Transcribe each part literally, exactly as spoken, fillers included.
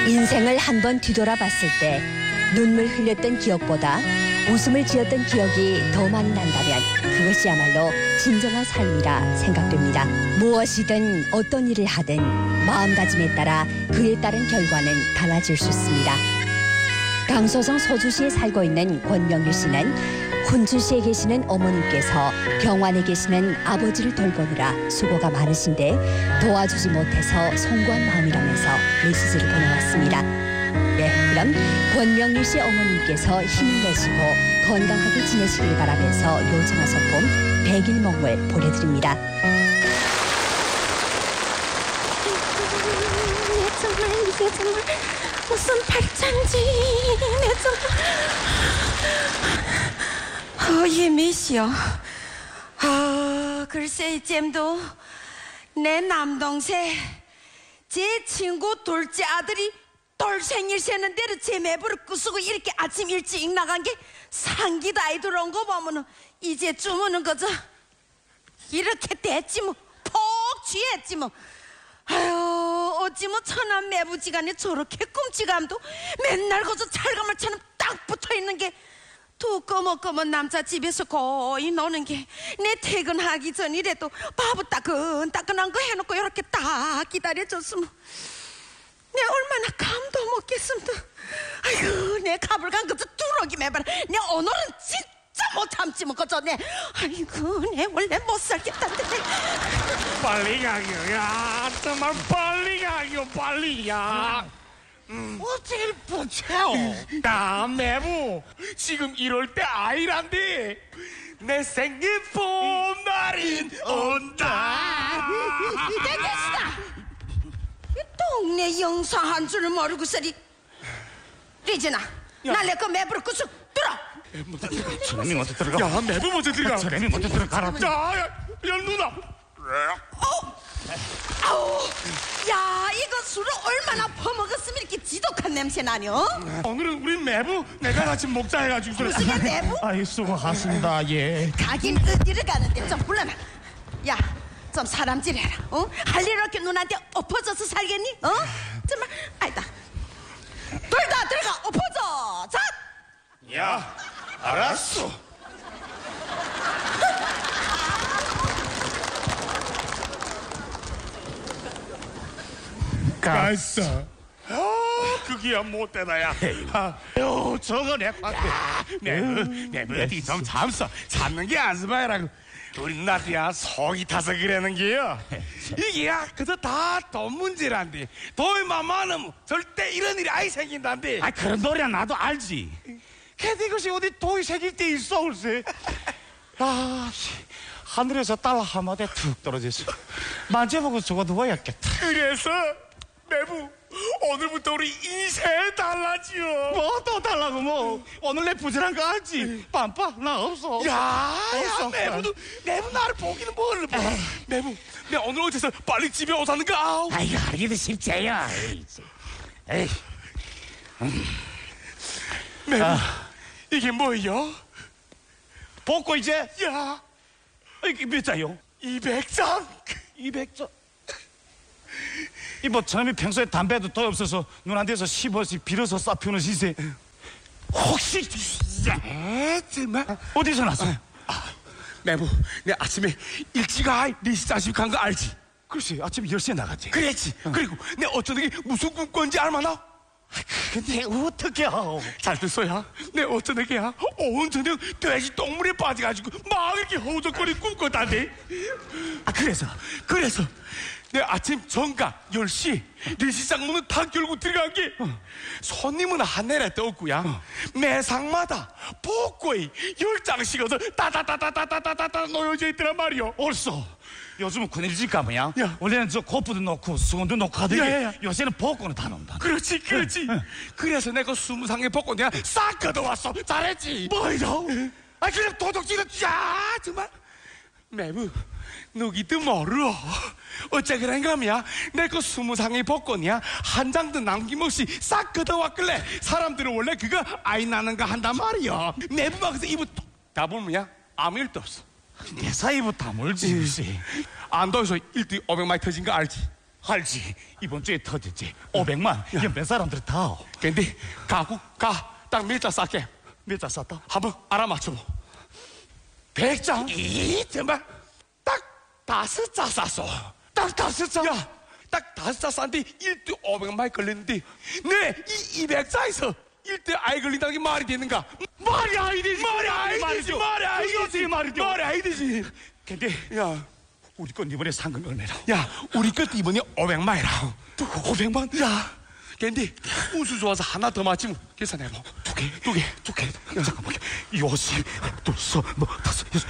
인생을 한번 뒤돌아봤을 때 눈물 흘렸던 기억보다 웃음을 지었던 기억이 더 많이 난다면 그것이야말로 진정한 삶이라 생각됩니다. 무엇이든 어떤 일을 하든 마음가짐에 따라 그에 따른 결과는 달라질 수 있습니다. 강서성 서주시에 살고 있는 권명유 씨는 혼주시에 계시는 어머님께서 병원에 계시는 아버지를 돌보느라 수고가 많으신데 도와주지 못해서 송구한 마음이라면서 메시지를 보내왔습니다. 네, 그럼 권명유 씨 어머님께서 힘을 내시고 건강하게 지내시길 바라면서 요청하셨던 백일몽을 보내드립니다. 내 정말 이게 정말 무슨 발장지 내 정말 어예 미시여. 아 글쎄 이쯤도 내 남동생 제 친구 둘째 아들이 돌 생일 세는데도 제 매부를 부수고 이렇게 아침 일찍 나간 게 상기도 아이 들어온 거 보면은 이제쯤은 그저 이렇게 됐지 뭐. 폭 취했지 뭐. 아유 어찌 뭐 천안 매부지간에 저렇게 꿈치감도 맨날 그저 찰가말처럼 딱 붙어있는 게 두꺼먼꺼먼 남자 집에서 거의 노는 게 내 퇴근하기 전이라도 밥을 따끈따끈한 거 해놓고 이렇게 딱 기다려줬으면 내 얼마나 감도 먹겠습니다. 아이고 내 가불간 그저 두럭이 매봐라. 내 오늘은 진짜 못 참지 뭐 그저 내 아이고 내 원래 못 살겠단데. 빨리 가기야 정말 빨리 가기요 빨리야. 음. 어딜 붙여? 나 매부 지금 이럴 때 아이란데 내 생일 봄날이 온다. 되겠다. 이 동네 영사한 줄 모르고서리. 리진아 날래 그 매부를 구석 들어. 저놈이 먼저 들어가. 야 매부 먼저 들어가. 저놈이 먼저 들어가라. 자, 야, 야 누나. 어? 아우, 야 이거 술을 얼마나 퍼먹었으면 이렇게 지독한 냄새 나뇨? 오늘은 우리 매부 내가 같이 먹자 해가지고. 무슨 게 매부? 아이 수고하십니다. 예. 가긴 어디를 가는데 좀 불러놔. 야, 좀 사람질해라. 어? 할 일 없게 누나한테 엎어져서 살겠니? 어? 정말 아니다. 둘 다 들어가 엎어져. 자. 야, 알았어. 갔어. 아, 그게야 못 되나야. 아, 요, 저거 내 꽉. 내부 내부 어디 좀 참서 참는 게 안쓰바야라고. 우리 나도야 속이 타서 그러는 게요. 이게야 그저 다 돈 문제란데 돈만 많으면 절대 이런 일이 아예 생긴단데. 아 그런 노래야 나도 알지. 걔네 것이 어디 돈이 생길 때 있어 글쎄. 아, 씨. 하늘에서 딸 한마디 툭 떨어졌어. 만져보고 저거 누워야겠다. 그래서 내부 오늘부터 우리 인생 달라지요. 뭐 또 달라고 뭐. 오늘 내 부지런한 거 알지? 빰빠 나 없어. 야, 야 없어. 내부도 내부 나를 보기는 뭘 봐. 내부 내가 오늘 어째서 빨리 집에 오사는가? 아우. 아이고 알기도 쉽지요. 에이. 내부 아. 이게 뭐예요? 벗고 이제 야, 이게 몇 자요? 이백 장. 이백 자. 이뭐 저놈이 평소에 담배도 더 없어서 눈한테서 십 원씩 빌어서 싸피우는 시세. 혹시 에 정말. 어디서 났어? 내부 내 아침에 일찍 아이 리시 자식 간 거 알지? 글쎄 아침 열 시에 나갔지. 그랬지. 그리고 내 어쩌다가 무슨 꿈 꾼지 알마나? 근데 어떻게 하오? 잘 듣소야. 내 어쩌다가 온 저녁 돼지 똥물에 빠져가지고 막 이렇게 허우적거리 꿈꿨다는데. 아 그래서 그래서 내 아침 정각 열 시 리시장 문은 탁 열고 들어간 게 손님은 한 내라도 없고야. 매상마다 복고에 열 장씩 얻어 따다다다다다다다 놓여져 있더란 말이오. 옳소. 요즘은 군일지가 뭐야? 야. 원래는 저 고프도 놓고 수건도 놓고 하더니 야, 야, 야. 요새는 복권을 다 놓는다. 그렇지 그렇지. 그래서 내가 스무 상의 복고 내가 싹 걷어왔어. 잘했지. 뭐이러? 아 그냥 도둑질은 야 정말 매부 누기도 모르어. 어째 그런가면 내그 스무 상의 복권이야 한 장도 남김없이 싹 걷어왔길래 사람들은 원래 그거 아이 나는가 한단 말이야. 매부가 그래서 입을 다 보면야 아무 일도 없어. 내 사이부터 몰지. 안도에서 일등이 오백만이 터진 거 알지? 알지. 이번 주에 터졌지. 오백만. 이게 몇 사람들이 다. 근데 가구 가딱 몇 장 쌀게. 몇 장 쌌다? 한번 알아맞혀보. 백 장? 이 정말 딱 다섯 장 쌌어. 딱 다섯 장? 야, 딱 다섯 장 쌌는데 일대 오백만이 걸렸는데 내이 이백 장에서 일대 아이 걸린다는 게 말이 되는가? 말이 아이 되지. 말이 아이 말이 되지. 되지. 말이 아이 그게 되지. 어떻게 말이 돼? 말이 아이 되지. 근데 야, 우리 건 이번에 상금이 얼마나? 야, 우리 것도 이번에 오백만이라. 오백만? 야, 근데 운수 좋아서 하나 더 맞히면 계산해봐. 두 개, 두 개, 두 개. 잠깐만. 요십, 둘서, 뭐 다섯, 여섯,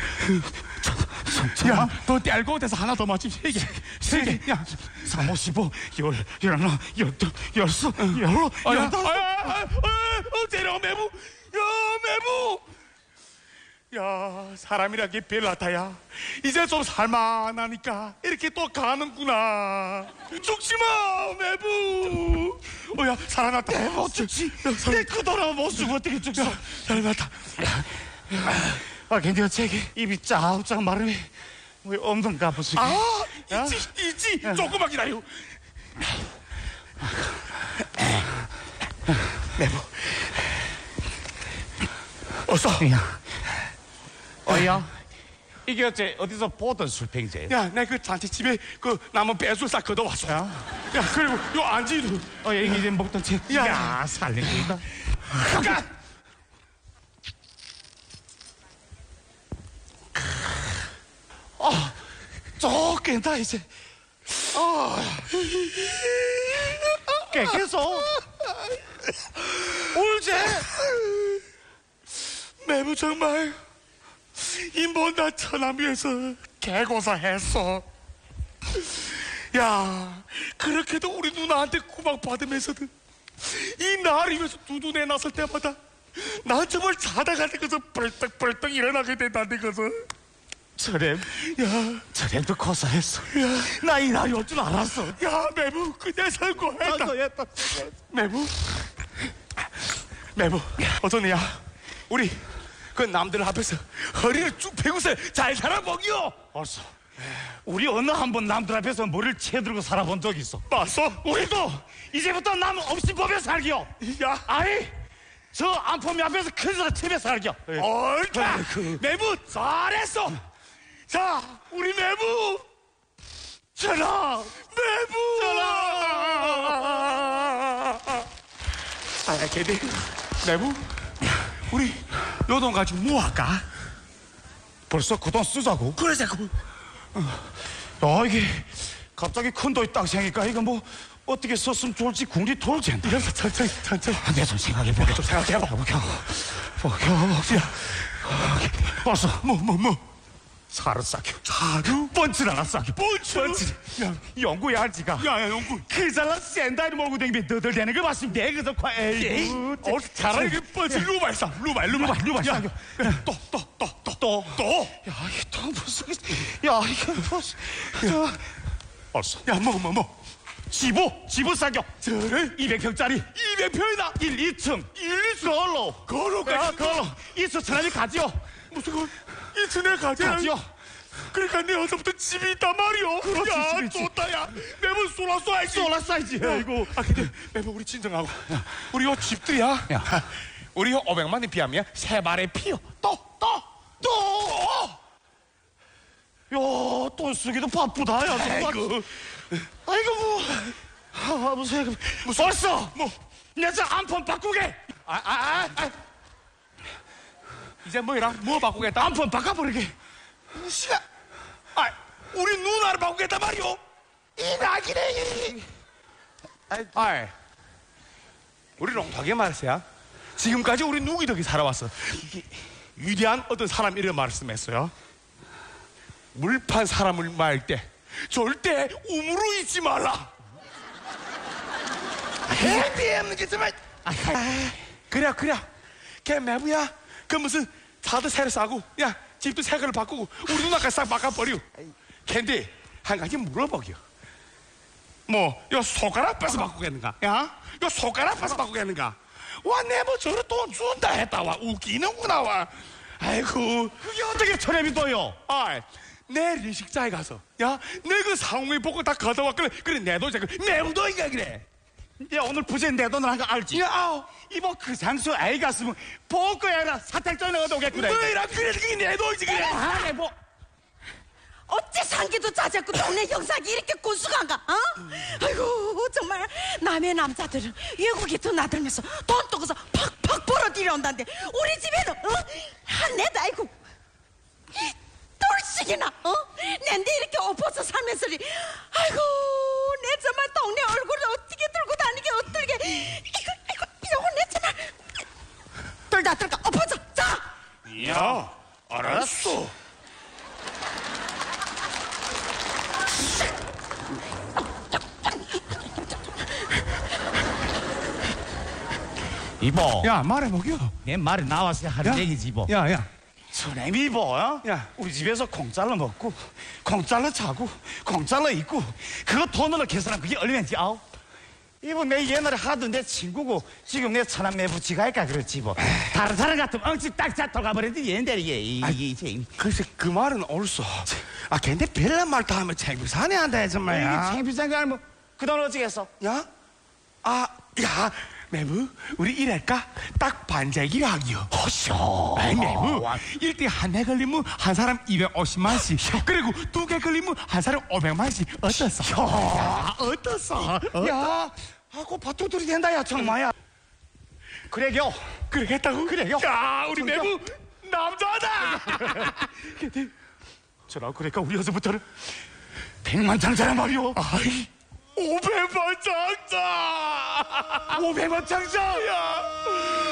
야, 너 떼알고 돼서 하나 더 맞히면 세 개. 세 개. 야, 삼, 오, 십오, 열, 열하나, 열둘, 열섯, 열로, 아, 야, 열다섯. 아, 아, 아, 어, 재령 매부. 야, 매부. 야, 사람이란 게 별나타야. 이제 좀 살만하니까 이렇게 또 가는구나. 죽지 마, 매부. 어, 야, 살아났다. 못 죽지. 내 그 돈을 못 쓰고 어떻게 죽어? 살아났다. 아, 근데 저기 입이 쫙쫙 마르네. 왜 없는 가보시게? 아, 야? 있지, 있지. 조금만 기다려. 매부. 어서. 야, 어야, 이게 어째 어디서 보던 술팽이지? 야, 내 그 잔치 집에 그 남은 배수 싹 걷어왔어. 야, 야, 그리고 요 안지도. 어, 야, 이게 먹던 책. 야. 야, 살린다. 잠깐. 아, 좋겠다 이제. 아, 깨끗어. 울지? 매부 정말 인본다 천남 위해서 개고사했어. 야, 그렇게도 우리 누나한테 구박받으면서도 이 나를 위해서 두둔해 놨을 때마다 난 정말 자다가 되고서 벌떡벌떡 일어나게 된다는 것을. 저렴, 야, 저렴도 고사했어. 나 이 날이 올 줄 알았어. 야, 매부 그냥 선고했다. 고사했다. 매부, 매부, 어떠냐? 우리 그 남들 앞에서 허리를 쭉 펴고서 잘 살아먹여. 벌써. 우리 어느 한 번 남들 앞에서 머리를 채들고 살아본 적 있어. 봤어? 우리도 이제부터 남 없이 법에 살기요. 야, 아니, 저 안포미 앞에서 큰 사람 집에 살기요. 옳다. 매부 잘했어. 자, 우리 매부 전화. 매부 전화. 아, 걔들 매부 우리 요 돈 가지고 뭐 할까? 벌써 그 돈 쓰자고? 그러자고. 야, 이게 갑자기 큰 돈이 딱 생기니까 이거 뭐 어떻게 썼으면 좋을지 궁리 돌젠다. 이래서 천천히 천천히 내 손 생각해보게. 좀 생각해봐. 보게. 보게. 야, 벌써 뭐 뭐 뭐. 살을 싸겨. 자루? 뻔치를 하나 싸겨. 뻔치? 뻔치. 야, 영구야 알지가. 야, 야, 영구. 그 잘난 센다이를 몰고 다니면 너덜대는 거 봤으면 내가 더 과. 에이, 어, 잘하는 게 뻔치. 루발 싸. 루발, 루발, 루발 야, 싸겨. 또, 또, 또, 또, 또, 또. 야, 이게 또 무슨? 야, 이게 무슨? 저, 벌써. 야, 뭐, 뭐, 뭐. 지부, 지부 싸겨. 저래? 이백 평짜리. 이백 평이다. 일, 이 층. 일, 이 층. 걸로. 걸어까지. 야, 걸로. 이수 천원이 가지요. 무슨 걸? 이천에 가자. 가지요. 그러니까 내 어제부터 집이 있단 말이오. 그렇지, 야, 집이 있지. 좋다, 야. 매번 쏘라 쏘야지. 쏠라 싸이지. 아이고. 아, 근데 매번 우리 진정하고. 우리 요 집들이야. 야. 우리 요 오백만에 비하면 세 발의 피요. 또, 또, 또. 야, 돈 쓰기도 바쁘다, 야. 아이고. 아이고, 뭐. 아, 무슨, 무슨. 벌써! 뭐. 내 저 안폰 바꾸게! 아, 아, 아, 아. 이제 뭐이라? 뭐 바꾸겠다? 안폰 바꿔버리게! 무시야. 아, 우리 누나를 바꾸겠단 말이오. 이 낙이네. 아이, 우리 롱하게 말했어요. 지금까지 우리 누구 덕에 살아왔어. 이게 위대한 어떤 사람 이런 말씀했어요. 물판 사람을 말 때 절대 우물로 잊지 말라. 해피 없는 게 정말. 그래 그래. 걔 매부야. 그 무슨 차도 새로 사고, 야 집도 새 걸로 바꾸고 우리 누나까지 싹 바꿔버려. 근데 한 가지 물어보기요. 뭐, 요 손가락 빼서 바꾸겠는가? 야? 요 손가락 빼서 바꾸겠는가? 와, 내 뭐 저런 돈 준다 했다, 와. 웃기는구나, 와. 아이고. 그게 어떻게 천엽이 떠요? 아, 내 리식자에 가서 야 내 그 상위 복권 다 걷어왔길래 그래 내 돈 자꾸 매운동이가 그래. 야 오늘 부재 내 돈을 한 거 알지? 야 아우 이모 그 장수 아이 갔으면 복거야 아니라 사택전에 얻어오겠구나. 너희랑 그래 그게 내 돈이지 그래. 아니 뭐 어째 상기도 자작고 동네 형사기 이렇게 곤수간가? 어? 아이고 정말 남의 남자들은 외국에 더 나들면서 돈 떠고서 팍팍 벌어들여 온다는데 우리 집에는 어? 한내도 아이고 돌씩이나 어? 낸데 이렇게 엎어서 살면서 아이고 내 정말 동네 얼굴을 어떻게 들고 다니게 어떻게 이거 이거 이거 내 정말 들다 들까 엎어져 자 야 알았어. 이보 야 말해보겨. 내 말이 나와서 하는 얘기지 이보. 야야 선생님 이보 어? 야. 우리 집에서 공짜로 먹고 공짜로 자고 공짜로 입고 그거 돈으로 계산하면 그게 얼마인지 아오? 이보 내 옛날에 하던 내 친구고 지금 내 천안 매부지가 할까 그렇지 이보. 다른 사람 같으면 엉치 딱 잡고 가버렸는데 옛날에 이게 이게 글쎄 그 말은 옳소. 아 근데 별난 말 다 하면 창피사네 한다 이게 정말야. 창피한 거 알면 그 돈 어찌 했어? 야? 아, 야, 매부, 우리 이럴까? 딱 반자기로 하기요. 허쇼. 아이, 매부, 일 대 한 해 걸리면 한 사람 이백오십만씩, 그리고 두 개 걸리면 한 사람 오백만씩. 어떻소? 야, 어떻소? 어? 야, 아고 바투들이 된다 야 정말야. 그래요. 그러겠다고? 그래요. 야, 우리 진짜? 매부, 남자다! 저라 그러니까 우리 여서부터는 백만 장자란 말이오. 아이, 오백만 장자! 오백만 장자. 야!